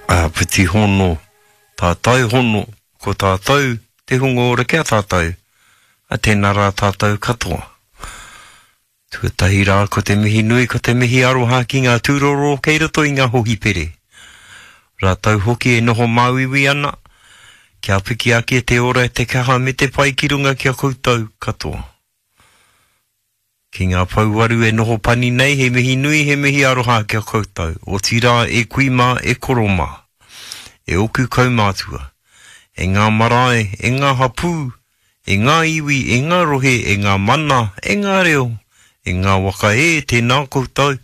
Piti hono, tātou hono, ko tātou, te hungo ora kia tātou, a tēnā rā tātou katoa. Tuatahi rā ko te mihi nui, ko te mihi aroha ki ngā tūroro, kei roto i ngā hohi pere. Rātau hoki e noho mauiwi ana, kia piki ake te ora e te kaha me te pai ki runga kia koutou katoa. Ki ngā pauaru e noho pani nei, he mihi nui, he mihi aroha kia koutou. O tira e kuima, e koroma, e oku kaumātua, e ngā marae, e ngā hapū, e ngā iwi, e ngā rohe, e ngā mana, e ngā reo, e ngā waka e, tēnā koutou,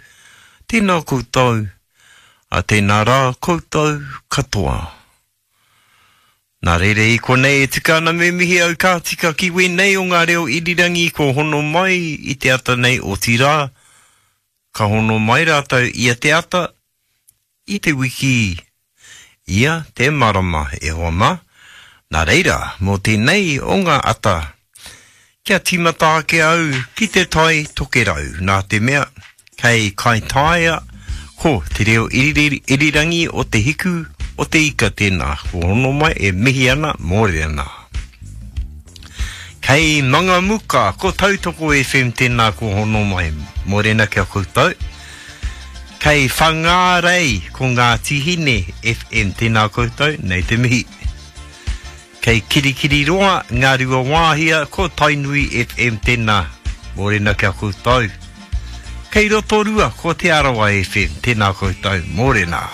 a tēnā rā koutou katoa. Nā rere i konei e tukana me mihi au kā tika ki wenei o ngā reo irirangi ko hono mai i te ata nei o tira. Ka hono mai rātau ia te ata, i te wiki, ia te marama e hoa. Nā reira, mō tēnei o ngā ata, kia timata ake au ki te tai toke rau. Nā te mea, kei kai taia, ko te reo irirangi o te hiku, o te ika tēnā, ko hono mai e mihi ana, mōre ana. Kei manga muka, ko Tautoko FM tēnā, ko hono mai, mōre ana kia koutou. Kei whangārei, ko ngā tihine FM tēnā koutou, nei te mihi. Kei Kirikiri roa, ngā rua wāhia, ko Tainui FM tēnā, mōre ana kia koutou. Kei Rotorua, ko Te Arawa FM tēnā koutou, mōre ana.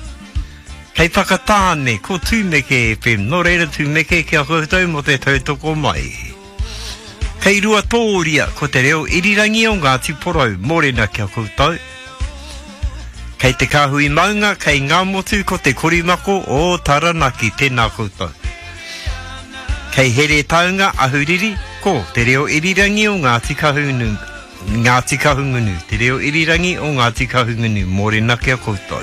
Kei Whakatāne, ko Tūmeke FM, no reira Tūmeke kia koutou mo te Tautoko mai. Kei Ruatoria, ko te reo irirangi o Ngāti Porou, mōrena kia koutou. Kei te Kāhui Maunga, kei Ngā Motu, ko te Korimako o Taranaki, tēnā koutou. Kei Here Taunga, Ahuriri, ko te reo irirangi o Ngāti Kahungunu, te reo irirangi o Ngāti Kahungunu, mōrena kia koutou.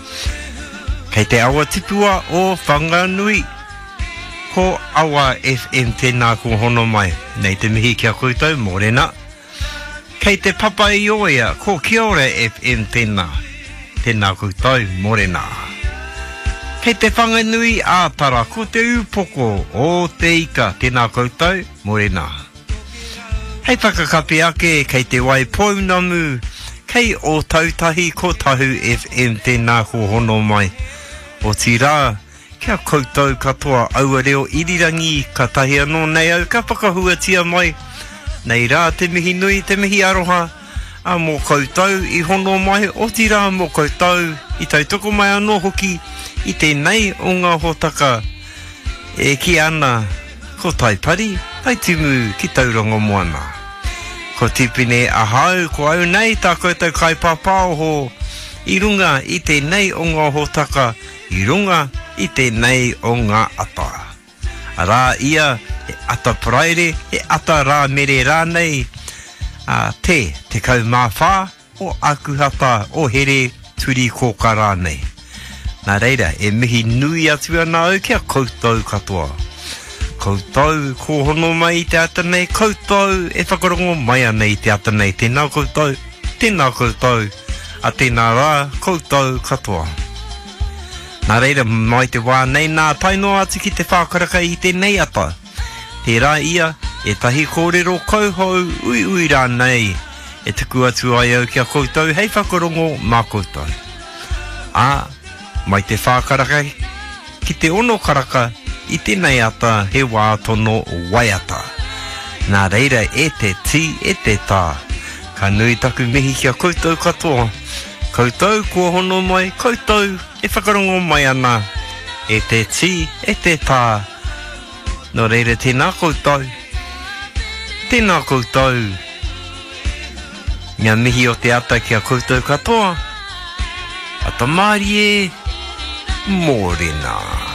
Kei te awa tipua o Whanganui, ko Awa FM tēnā ko hono mai, nei te mihi kia koutou, mōrena. Kei te Papa i Oea, ko Kiora FM tēnā koutou, mōrena. Kei te Whanganui Ātara, ko te Upoko o te Ika, tēnā koutou, mōrena. Hei whakakapi ake, kei te Waipounamu, kei o Tautahi, ko Tahu FM tēnā ko hono mai. O tira, kia koutou katoa aua reo irirangi ka tahi anō nei au ka whakahuatia mai. Nei rā te mihi nui, te mihi aroha, a mō koutou i hono mai, o tira mō koutou i tautoko mai anō hoki i te nei o ngā hotaka e ki ana ko taipari, taitumu ki tauranga moana. Ko tipine ahau, ko au nei tā koutou kai papao ho i runga i te nei o ngā hotaka, i runga i te nei o ngā ata. Arā ia, he ata praere, he ata rā mere rā nei, te kaumawha o akuhata o here turi kōka rā nei. Nā reira, e mihi nui atu ana au kia koutou katoa. Koutou, ko hono mai i te ata nei, koutou, e whakarongo mai ana i te ata nei, tēnā koutou, a tēnā rā, koutou katoa. Nā reira, mai te wā nei nā taino atu ki te whākaraka i te nei ata. Te rā ia, e tahi kōrero kauhau ui rā nei, e tuku atu ai au kia koutou, hei whakarongo mā koutou. Mai te whākaraka ki te ono karaka i te nei ata, he wā tono waiata. Nā reira, e te ti, e te tā, ka nui taku mihi kia koutou katoa. Koutou, kua hono mai, koutou, e whakarongo mai ana, e te ti, e te tā. No reira, tēnā koutou, ngā mihi o te ata kia koutou katoa, ata mārie, mōrena.